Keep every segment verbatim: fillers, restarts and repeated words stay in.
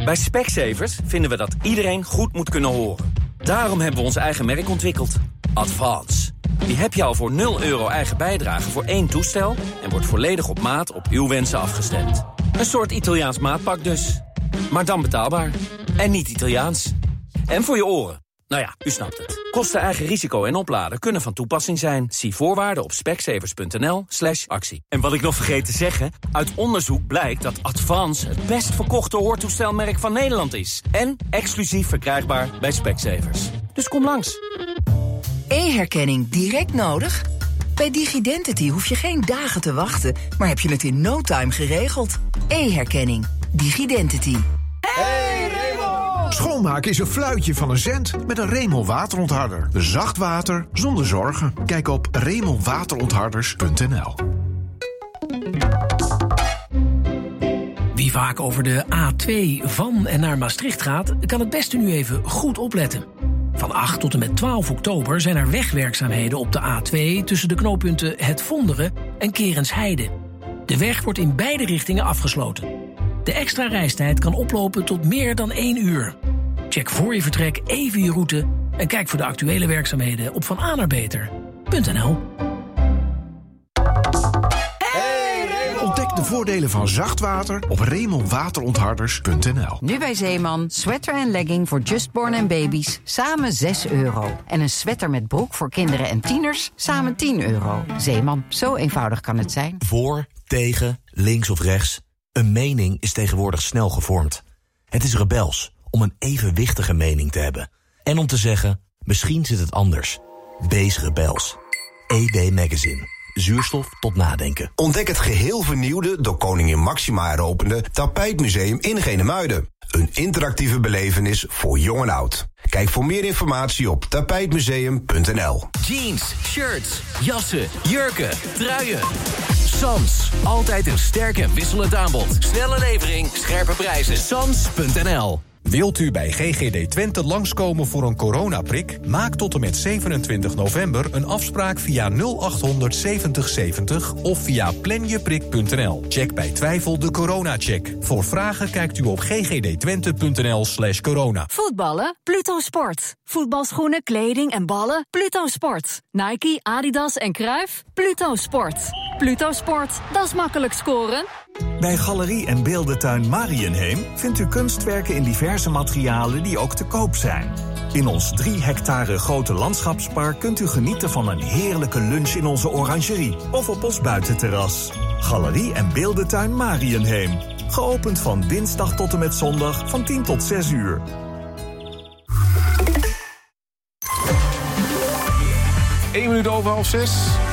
Bij Specsavers vinden we dat iedereen goed moet kunnen horen. Daarom hebben we ons eigen merk ontwikkeld. Advance. Die heb je al voor nul euro eigen bijdrage voor één toestel... en wordt volledig op maat op uw wensen afgestemd. Een soort Italiaans maatpak dus. Maar dan betaalbaar. En niet Italiaans. En voor je oren. Nou ja, u snapt het. Kosten eigen risico en opladen kunnen van toepassing zijn. Zie voorwaarden op specsavers.nl slash actie. En wat ik nog vergeet te zeggen... uit onderzoek blijkt dat Advance het best verkochte hoortoestelmerk van Nederland is. En exclusief verkrijgbaar bij Specsavers. Dus kom langs. E-herkenning direct nodig? Bij Digidentity hoef je geen dagen te wachten... maar heb je het in no time geregeld. E-herkenning. Digidentity. Hey Raymond! Schoonmaken is een fluitje van een cent met een Raymond waterontharder. Zacht water zonder zorgen. Kijk op raymond waterontharders punt n l. Wie vaak over de A twee van en naar Maastricht gaat... kan het beste nu even goed opletten. Van acht tot en met twaalf oktober zijn er wegwerkzaamheden op de A twee... tussen de knooppunten Het Vonderen en Kerensheide. De weg wordt in beide richtingen afgesloten. De extra reistijd kan oplopen tot meer dan één uur. Check voor je vertrek even je route... en kijk voor de actuele werkzaamheden op van a naar beter punt n l. Ontdek de voordelen van zacht water op raymond waterontharders punt n l. Nu bij Zeeman, sweater en legging voor justborn en baby's, samen zes euro. En een sweater met broek voor kinderen en tieners, samen tien euro. Zeeman, zo eenvoudig kan het zijn. Voor, tegen, links of rechts. Een mening is tegenwoordig snel gevormd. Het is rebels om een evenwichtige mening te hebben. En om te zeggen, misschien zit het anders. Wees rebels. E D Magazine. Zuurstof tot nadenken. Ontdek het geheel vernieuwde, door koningin Máxima heropende Tapijtmuseum in Genemuiden. Een interactieve belevenis voor jong en oud. Kijk voor meer informatie op tapijtmuseum punt n l. Jeans, shirts, jassen, jurken, truien. Sans. Altijd een sterk en wisselend aanbod. Snelle levering, scherpe prijzen. Sans punt n l. Wilt u bij G G D Twente langskomen voor een coronaprik? Maak tot en met zevenentwintig november een afspraak via nul achthonderd zeventig zeventig of via planjeprik punt n l. Check bij twijfel de coronacheck. Voor vragen kijkt u op ggdtwente.nl slash corona. Voetballen? Pluto Sport. Voetbalschoenen, kleding en ballen? Pluto Sport. Nike, Adidas en Cruijff? Pluto Sport. Pluto Sport, dat is makkelijk scoren. Bij Galerie en Beeldentuin Marienheem vindt u kunstwerken in diverse materialen die ook te koop zijn. In ons drie hectare grote landschapspark kunt u genieten van een heerlijke lunch in onze orangerie of op ons buitenterras. Galerie en Beeldentuin Marienheem. Geopend van dinsdag tot en met zondag van tien tot zes uur. Eén minuut over half zes.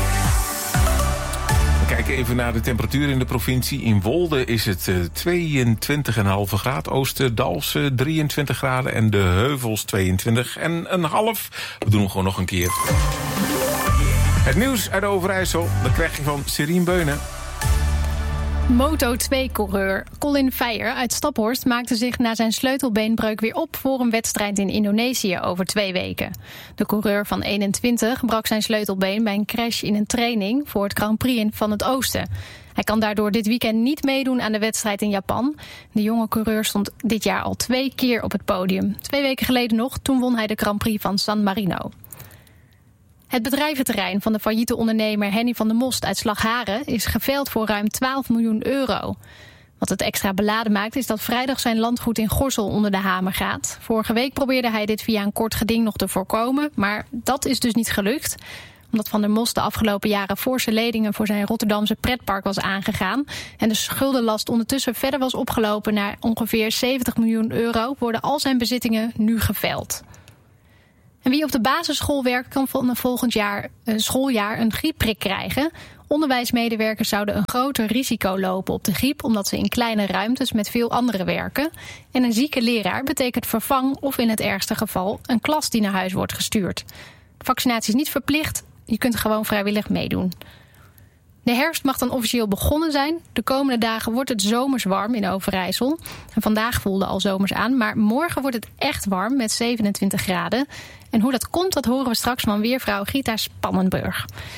We kijken even naar de temperatuur in de provincie. In Wolde is het uh, tweeëntwintig komma vijf graden. Oosten, Dalfsen drieëntwintig graden. En de Heuvels tweeëntwintig komma vijf. We doen hem gewoon nog een keer. Het nieuws uit Overijssel. Dat krijg je van Serien Beunen. Moto twee-coureur Colin Veyer uit Staphorst maakte zich na zijn sleutelbeenbreuk weer op voor een wedstrijd in Indonesië over twee weken. De coureur van eenentwintig brak zijn sleutelbeen bij een crash in een training voor het Grand Prix van het Oosten. Hij kan daardoor dit weekend niet meedoen aan de wedstrijd in Japan. De jonge coureur stond dit jaar al twee keer op het podium. Twee weken geleden nog, toen won hij de Grand Prix van San Marino. Het bedrijventerrein van de failliete ondernemer Henny van der Most uit Slagharen is geveild voor ruim twaalf miljoen euro. Wat het extra beladen maakt is dat vrijdag zijn landgoed in Gorssel onder de hamer gaat. Vorige week probeerde hij dit via een kort geding nog te voorkomen, maar dat is dus niet gelukt. Omdat Van der Most de afgelopen jaren forse leningen voor zijn Rotterdamse pretpark was aangegaan en de schuldenlast ondertussen verder was opgelopen naar ongeveer zeventig miljoen euro, worden al zijn bezittingen nu geveild. En wie op de basisschool werkt kan van volgend jaar, uh, schooljaar een griepprik krijgen. Onderwijsmedewerkers zouden een groter risico lopen op de griep, omdat ze in kleine ruimtes met veel anderen werken. En een zieke leraar betekent vervang of in het ergste geval een klas die naar huis wordt gestuurd. De vaccinatie is niet verplicht, je kunt gewoon vrijwillig meedoen. De herfst mag dan officieel begonnen zijn. De komende dagen wordt het zomers warm in Overijssel. En vandaag voelde al zomers aan, maar morgen wordt het echt warm met zevenentwintig graden. En hoe dat komt, dat horen we straks van weervrouw Gita Spannenburg.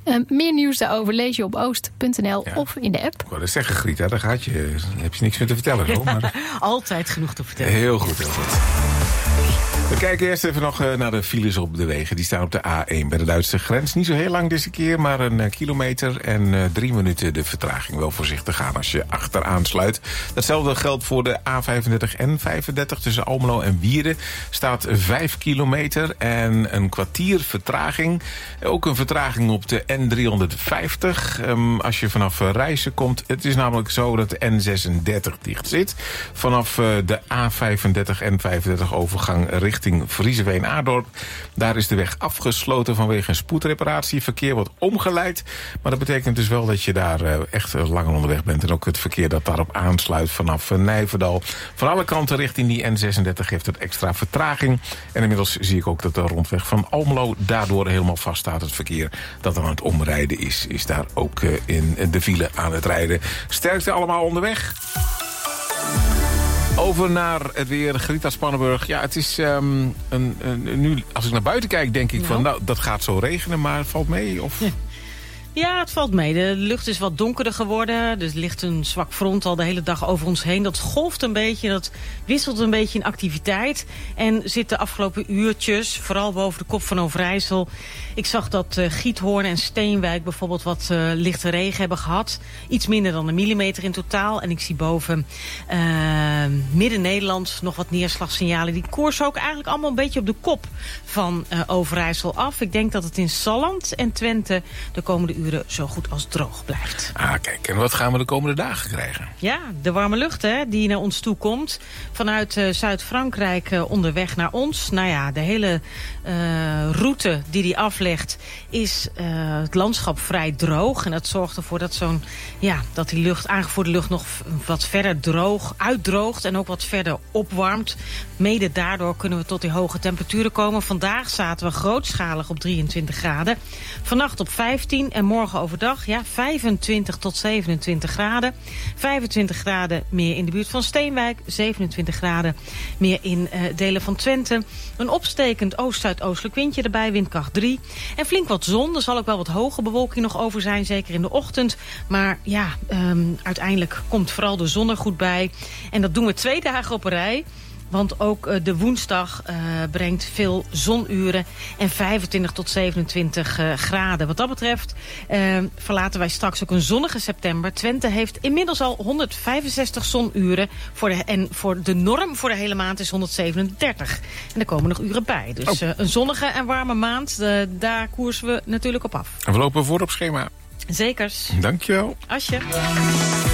Uh, meer nieuws daarover lees je op oost punt n l ja. of in de app. Ik wou dat zeggen, Grieta, daar gaat je, daar heb je niks meer te vertellen. Hoor, maar... Altijd genoeg te vertellen. Heel goed, heel goed. We kijken eerst even nog naar de files op de wegen. Die staan op de A één bij de Duitse grens. Niet zo heel lang deze keer, maar een kilometer en uh, drie minuten de vertraging. Wel voorzichtig gaan als je achteraan sluit. Datzelfde geldt voor de A vijfendertig en vijfendertig tussen Almelo en Wierden. Staat vijf kilometer en een kwartier vertraging. Ook een vertraging op de N driehonderdvijftig. Um, als je vanaf Rijssen komt. Het is namelijk zo dat de N zesendertig dicht zit. Vanaf uh, de A vijfendertig en vijfendertig overgang richting richting Vriezeveen-Aardorp. Daar is de weg afgesloten vanwege een spoedreparatie. Verkeer wordt omgeleid. Maar dat betekent dus wel dat je daar uh, echt langer onderweg bent. En ook het verkeer dat daarop aansluit vanaf uh, Nijverdal. Van alle kanten richting die N zesendertig heeft het extra vertraging. En inmiddels zie ik ook dat de rondweg van Almelo daardoor helemaal vast staat. Het verkeer dat aan het omrijden is, is daar ook uh, in de file aan het rijden. Sterkte allemaal onderweg. Over naar het weer, Grieta Spannenburg. Ja, het is um, een, een, nu, als ik naar buiten kijk, denk ik nou. van, nou, dat gaat zo regenen, maar het valt mee? Of... Ja. Ja, het valt mee. De lucht is wat donkerder geworden. Dus er ligt een zwak front al de hele dag over ons heen. Dat golft een beetje, dat wisselt een beetje in activiteit. En zit de afgelopen uurtjes, vooral boven de kop van Overijssel. Ik zag dat uh, Giethoorn en Steenwijk bijvoorbeeld wat uh, lichte regen hebben gehad. Iets minder dan een millimeter in totaal. En ik zie boven uh, Midden-Nederland nog wat neerslagsignalen. Die koersen ook eigenlijk allemaal een beetje op de kop van uh, Overijssel af. Ik denk dat het in Salland en Twente de komende uren zo goed als droog blijft. Ah, kijk, en wat gaan we de komende dagen krijgen? Ja, de warme lucht hè, die naar ons toe komt. Vanuit uh, Zuid-Frankrijk uh, onderweg naar ons. Nou ja, de hele uh, route die die aflegt is uh, het landschap vrij droog. En dat zorgt ervoor dat, zo'n, ja, dat die lucht, aangevoerde lucht nog wat verder droog, uitdroogt en ook wat verder opwarmt. Mede daardoor kunnen we tot die hoge temperaturen komen. Vandaag zaten we grootschalig op drieëntwintig graden. Vannacht op vijftien en morgen overdag ja, vijfentwintig tot zevenentwintig graden. vijfentwintig graden meer in de buurt van Steenwijk. zevenentwintig graden meer in uh, delen van Twente. Een opstekend oost-zuidoostelijk windje erbij, windkracht drie. En flink wat zon. Er zal ook wel wat hoge bewolking nog over zijn, zeker in de ochtend. Maar ja, um, uiteindelijk komt vooral de zon er goed bij. En dat doen we twee dagen op een rij. Want ook uh, de woensdag uh, brengt veel zonuren en vijfentwintig tot zevenentwintig uh, graden. Wat dat betreft uh, verlaten wij straks ook een zonnige september. Twente heeft inmiddels al honderdvijfenzestig zonuren. Voor de, en voor de norm voor de hele maand is honderdzevenendertig. En er komen nog uren bij. Dus uh, een zonnige en warme maand, uh, daar koersen we natuurlijk op af. En we lopen voor op schema. Zekers. Dankjewel. Asje.